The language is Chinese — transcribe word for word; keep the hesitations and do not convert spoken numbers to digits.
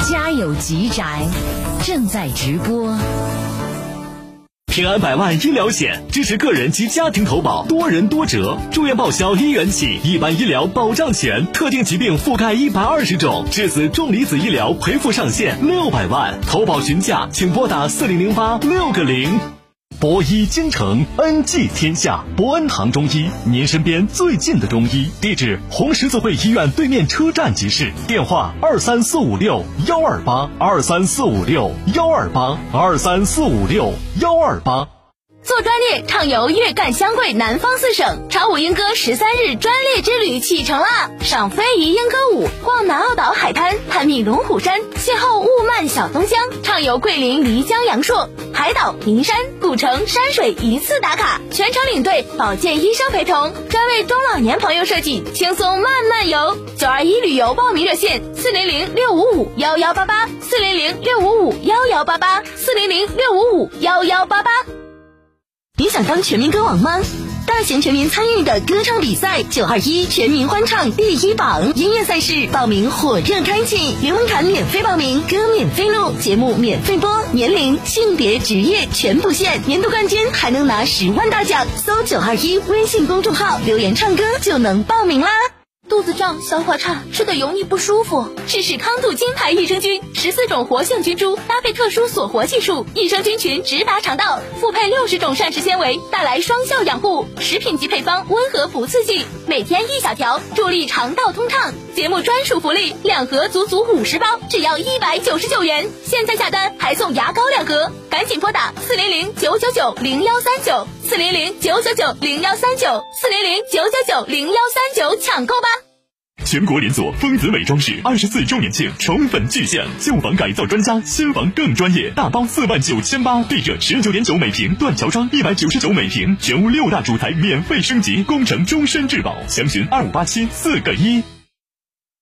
家有吉宅正在直播。 平安百万医疗险支持个人及家庭投保，多人多折，住院报销一元起，一般医疗保障险，特定疾病覆盖一百二十种，致死重离子医疗赔付上限六百万，投保询价请拨打四零零八六个零。博医京城，恩济天下，博恩堂中医，您身边最近的中医。地址：红十字会医院对面车站集市。电话：二三四五六幺二八，二三四五六幺二八，二三四五六幺二八。 做专列畅游粤赣湘桂南方四省，长舞莺歌十三日专列之旅启程啦！赏非遗莺歌舞，逛南澳岛海滩，探秘龙虎山，邂逅雾漫小东乡，畅游桂林漓江阳朔，海岛、名山、古城、山水一次打卡，全程领队保健医生陪同，专为中老年朋友设计，轻松慢慢游。九二一旅游报名热线：四零零六五五幺幺八八，四零零六五五幺幺八八，四零零六五五幺幺八八。你想当全民歌王吗？大型全民参与的歌唱比赛九二一全民欢唱第一榜音乐赛事报名火热开启，连门槛免费报名，歌免费录，节目免费播，年龄、性别、职业全不限，年度冠军还能拿十万大奖。搜九二一微信公众号留言唱歌就能报名啦。肚子胀、消化差、吃得油腻不舒服，试试康度金牌益生菌，十四种活性菌株搭配特殊锁活技术，益生菌群直达肠道，复配六十种膳食纤维，带来双效养护。食品级配方，温和不刺激，每天一小条，助力肠道通畅。节目专属福利，两盒足足五十包，只要一百九十九元，现在下单还送牙膏两盒，赶紧拨打四零零九九九零幺三九，四零零九九九零幺三九，四零零九九九零幺三九，抢购吧。 全国连锁丰子美装饰二十四周年庆宠粉巨献，旧房改造专家，新房更专业，大包四万九千八，地热十九点九每平，断桥窗一百九十九每平，全屋六大主材免费升级，工程终身质保，详询二五八七四个一。